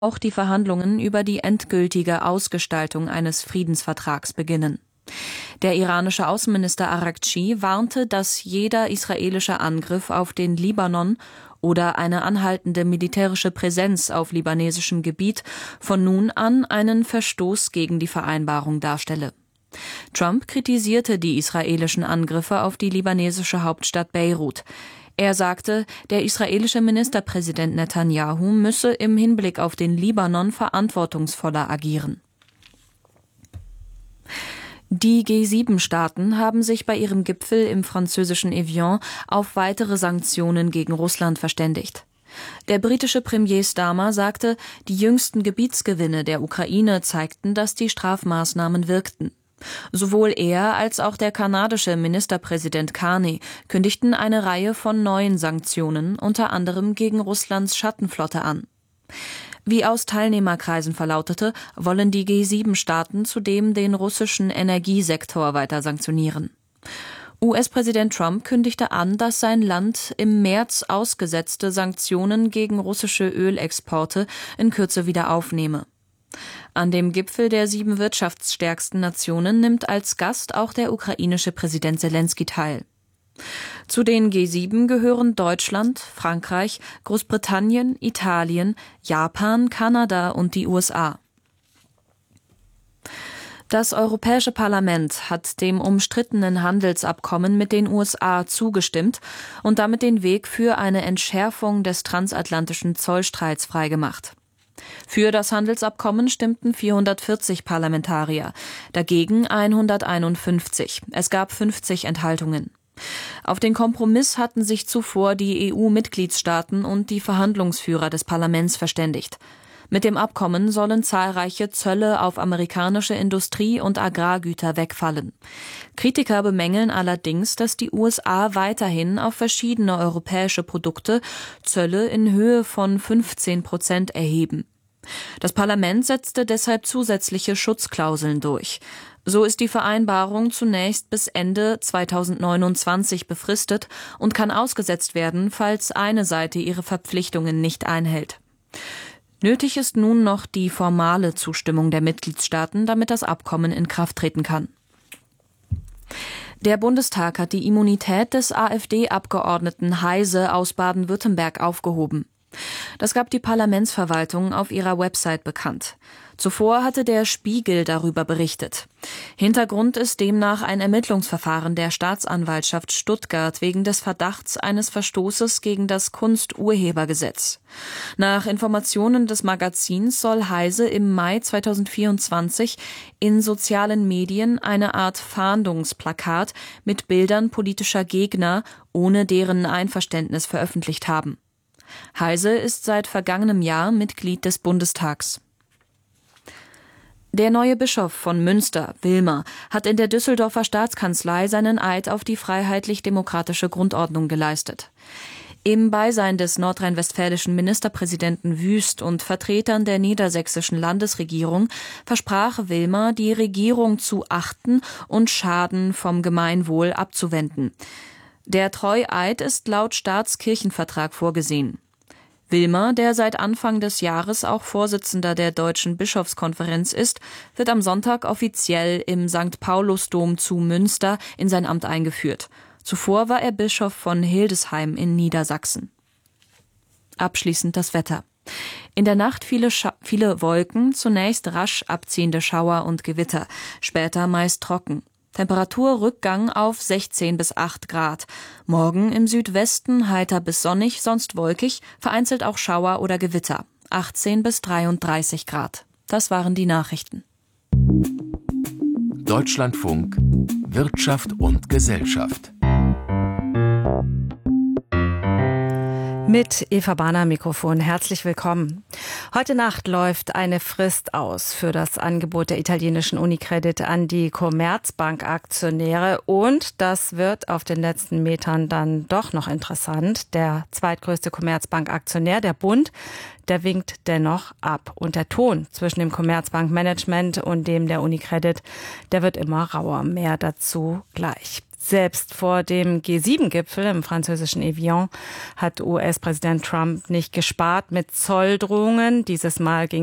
auch die Verhandlungen über die endgültige Ausgestaltung eines Friedensvertrags beginnen. Der iranische Außenminister Araghchi warnte, dass jeder israelische Angriff auf den Libanon oder eine anhaltende militärische Präsenz auf libanesischem Gebiet von nun an einen Verstoß gegen die Vereinbarung darstelle. Trump kritisierte die israelischen Angriffe auf die libanesische Hauptstadt Beirut. Er sagte, der israelische Ministerpräsident Netanyahu müsse im Hinblick auf den Libanon verantwortungsvoller agieren. Die G7-Staaten haben sich bei ihrem Gipfel im französischen Evian auf weitere Sanktionen gegen Russland verständigt. Der britische Premier Starmer sagte, die jüngsten Gebietsgewinne der Ukraine zeigten, dass die Strafmaßnahmen wirkten. Sowohl er als auch der kanadische Ministerpräsident Carney kündigten eine Reihe von neuen Sanktionen, unter anderem gegen Russlands Schattenflotte, an. Wie aus Teilnehmerkreisen verlautete, wollen die G7-Staaten zudem den russischen Energiesektor weiter sanktionieren. US-Präsident Trump kündigte an, dass sein Land im März ausgesetzte Sanktionen gegen russische Ölexporte in Kürze wieder aufnehme. An dem Gipfel der 7 wirtschaftsstärksten Nationen nimmt als Gast auch der ukrainische Präsident Selenskyj teil. Zu den G7 gehören Deutschland, Frankreich, Großbritannien, Italien, Japan, Kanada und die USA. Das Europäische Parlament hat dem umstrittenen Handelsabkommen mit den USA zugestimmt und damit den Weg für eine Entschärfung des transatlantischen Zollstreits freigemacht. Für das Handelsabkommen stimmten 440 Parlamentarier, dagegen 151. Es gab 50 Enthaltungen. Auf den Kompromiss hatten sich zuvor die EU-Mitgliedstaaten und die Verhandlungsführer des Parlaments verständigt. Mit dem Abkommen sollen zahlreiche Zölle auf amerikanische Industrie- und Agrargüter wegfallen. Kritiker bemängeln allerdings, dass die USA weiterhin auf verschiedene europäische Produkte Zölle in Höhe von 15% erheben. Das Parlament setzte deshalb zusätzliche Schutzklauseln durch. So ist die Vereinbarung zunächst bis Ende 2029 befristet und kann ausgesetzt werden, falls eine Seite ihre Verpflichtungen nicht einhält. Nötig ist nun noch die formale Zustimmung der Mitgliedstaaten, damit das Abkommen in Kraft treten kann. Der Bundestag hat die Immunität des AfD-Abgeordneten Heise aus Baden-Württemberg aufgehoben. Das gab die Parlamentsverwaltung auf ihrer Website bekannt. Zuvor hatte der Spiegel darüber berichtet. Hintergrund ist demnach ein Ermittlungsverfahren der Staatsanwaltschaft Stuttgart wegen des Verdachts eines Verstoßes gegen das Kunsturhebergesetz. Nach Informationen des Magazins soll Heise im Mai 2024 in sozialen Medien eine Art Fahndungsplakat mit Bildern politischer Gegner ohne deren Einverständnis veröffentlicht haben. Heise ist seit vergangenem Jahr Mitglied des Bundestags. Der neue Bischof von Münster, Wilmer, hat in der Düsseldorfer Staatskanzlei seinen Eid auf die freiheitlich-demokratische Grundordnung geleistet. Im Beisein des nordrhein-westfälischen Ministerpräsidenten Wüst und Vertretern der niedersächsischen Landesregierung versprach Wilmer, die Regierung zu achten und Schaden vom Gemeinwohl abzuwenden. Der Treueid ist laut Staatskirchenvertrag vorgesehen. Wilmer, der seit Anfang des Jahres auch Vorsitzender der Deutschen Bischofskonferenz ist, wird am Sonntag offiziell im St. Paulusdom zu Münster in sein Amt eingeführt. Zuvor war er Bischof von Hildesheim in Niedersachsen. Abschließend das Wetter. In der Nacht viele Wolken, zunächst rasch abziehende Schauer und Gewitter, später meist trocken. Temperaturrückgang auf 16 bis 8 Grad. Morgen im Südwesten heiter bis sonnig, sonst wolkig, vereinzelt auch Schauer oder Gewitter. 18 bis 33 Grad. Das waren die Nachrichten. Deutschlandfunk Wirtschaft und Gesellschaft. Mit Eva Bahner am Mikrofon. Herzlich willkommen. Heute Nacht läuft eine Frist aus für das Angebot der italienischen Unicredit an die Commerzbank-Aktionäre. Und das wird auf den letzten Metern dann doch noch interessant. Der zweitgrößte Commerzbank-Aktionär, der Bund, der winkt dennoch ab. Und der Ton zwischen dem Commerzbank-Management und dem der Unicredit, der wird immer rauer. Mehr dazu gleich. Selbst vor dem G7-Gipfel im französischen Evian hat US-Präsident Trump nicht gespart mit Zolldrohungen. Dieses Mal ging